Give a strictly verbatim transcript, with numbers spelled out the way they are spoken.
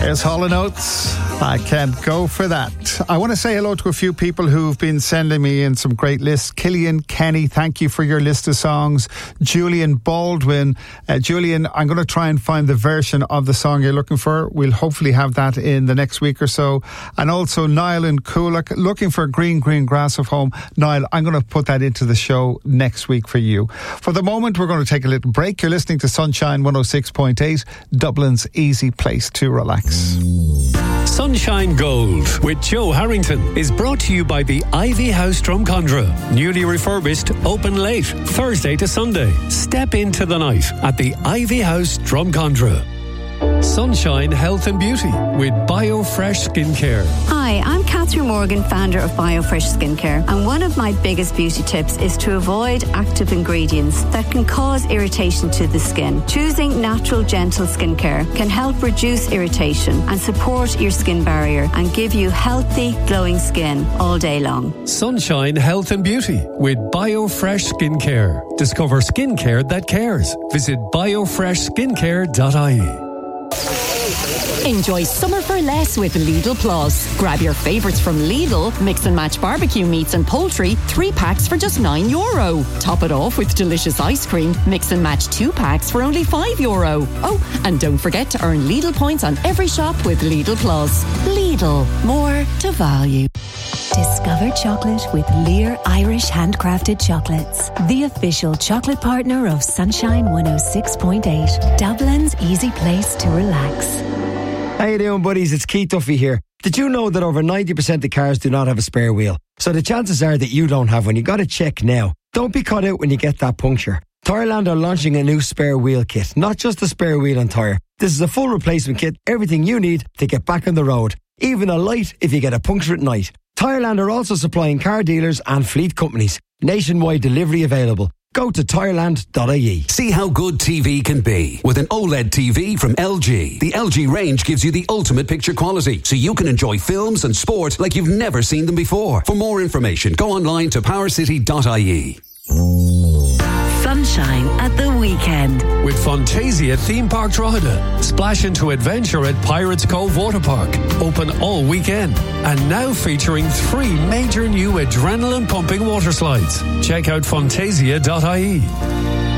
There's Hall and Oates. I can't go for that. I want to say hello to a few people who've been sending me in some great lists. Killian Kenny, thank you for your list of songs. Julian Baldwin. Uh, Julian, I'm going to try and find the version of the song you're looking for. We'll hopefully have that in the next week or so. And also Niall and Coolock, looking for Green, Green Grass of Home. Niall, I'm going to put that into the show next week for you. For the moment, we're going to take a little break. You're listening to Sunshine one oh six point eight, Dublin's easy place to relax. Sunshine Gold with Joe Harrington is brought to you by the Ivy House Drumcondra. Newly refurbished, open late, Thursday to Sunday. Step into the night at the Ivy House Drumcondra. Sunshine Health and Beauty with BioFresh Skincare. Hi, I'm Catherine Morgan, founder of BioFresh Skincare, and one of my biggest beauty tips is to avoid active ingredients that can cause irritation to the skin. Choosing natural, gentle skincare can help reduce irritation and support your skin barrier and give you healthy, glowing skin all day long. Sunshine Health and Beauty with BioFresh Skincare. Discover skincare that cares. Visit biofresh skincare dot I E. Enjoy summer for less with Lidl Plus. Grab your favourites from Lidl, mix and match barbecue meats and poultry, three packs for just nine euro. Top it off with delicious ice cream, mix and match two packs for only five euro. Oh, and don't forget to earn Lidl points on every shop with Lidl Plus. Lidl, more to value. Discover chocolate with Lear Irish Handcrafted Chocolates, the official chocolate partner of Sunshine one oh six point eight, Dublin's easy place to relax. How you doing, buddies? It's Keith Duffy here. Did you know that over ninety percent of cars do not have a spare wheel? So the chances are that you don't have one. You got to check now. Don't be caught out when you get that puncture. Tyreland are launching a new spare wheel kit, not just a spare wheel and tyre. This is a full replacement kit, everything you need to get back on the road. Even a light if you get a puncture at night. Tyreland are also supplying car dealers and fleet companies. Nationwide delivery available. Go to tyreland dot I E. See how good T V can be with an OLED T V from L G. The L G range gives you the ultimate picture quality, so you can enjoy films and sport like you've never seen them before. For more information, go online to power city dot I E. Sunshine at the weekend. With Fantasia Theme Park Drogheda. Splash into adventure at Pirates Cove Water Park. Open all weekend. And now featuring three major new adrenaline pumping water slides. Check out fantasia dot I E.